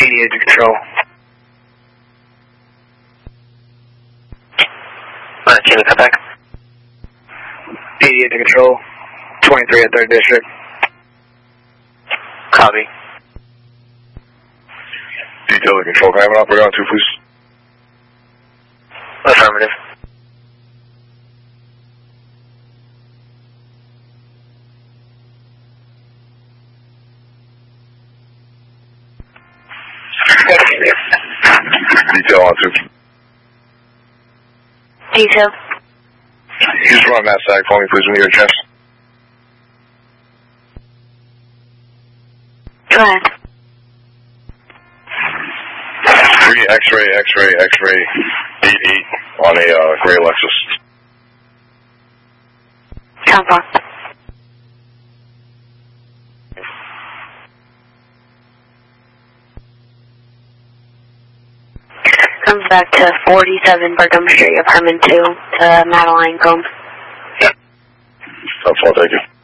88 to control. 19 to come back. 88 to control. 23 at 3rd District. Copy. Detail to control. Can I have an operator on 2, please? Affirmative. Detail on 2. Detail. Just run that side. Call me, please, when you get a chance. Go ahead. 3 X-ray 88 on a gray Lexus. Compound. Comes back to 47 Brigham Street, apartment 2, to Madeline Combs. That's all, thank you.